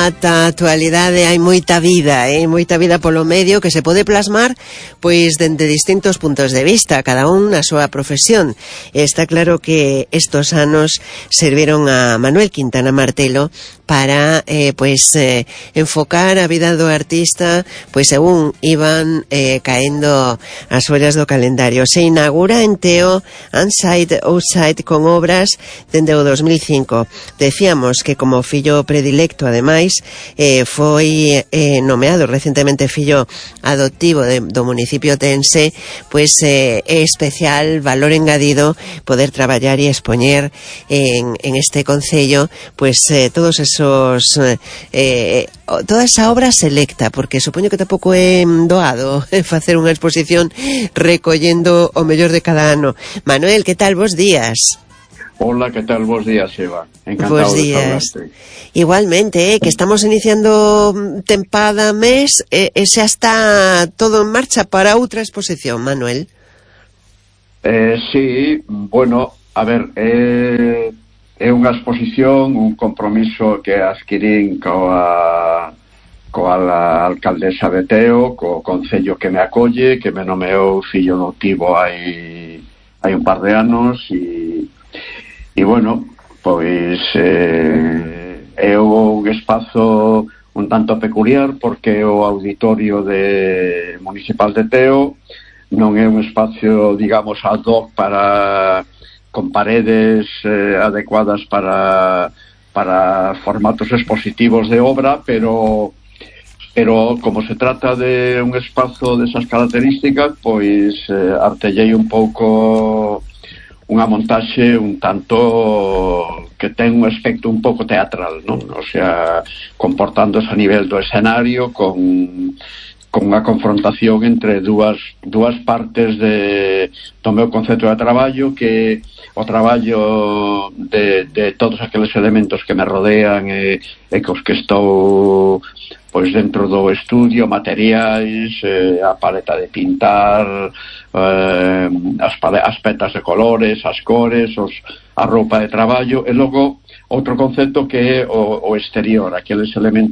ata a actualidade hai moita vida, moita vida polo medio que se pode plasmar pois dende distintos puntos de vista, cada un na súa profesión. Está claro que estos anos serviron a Manuel Quintana Martelo para enfocar a vida do artista pois según iban caendo as follas do calendario. Se inaugura en Teo Inside Outside con obras dende o 2005. Decíamos que como fillo predilecto, ademais, foi nomeado recentemente fillo adoptivo do municipio tense, pois é especial valor engadido poder traballar e expoñer en este concello pois todos esos toda esa obra selecta, porque supoño que tampouco é doado facer unha exposición recollendo o mellor de cada ano. Manuel, que tal? Bos días. Hola, ¿qué tal? Bos días, Eva. Encantado Bos días. de saludarte. Igualmente, que estamos iniciando tempada mes e xa está todo en marcha para outra exposición, Manuel. Sí, bueno, a ver, é unha exposición, un compromiso que adquirín coa alcaldesa de Teo, co concello que me acolle, que me nomeou fillo adoptivo hai un par de anos e bueno, pois é un espazo un tanto peculiar porque o auditorio municipal de Teo non é un espacio, digamos, ad hoc con paredes adecuadas para formatos expositivos de obra, pero como se trata de un espazo desas características, pois artellei un pouco unha montaxe un tanto que ten un aspecto un pouco teatral, non? O sea, comportándose a nivel do escenario con unha confrontación entre dúas partes do meu concepto de traballo, que o traballo de todos aqueles elementos que me rodean e cos que estou pois dentro do estudio, materiais, a paleta de pintar, as petas de colores, as cores, a roupa de traballo, e logo outro concepto que é o exterior, aqueles elementos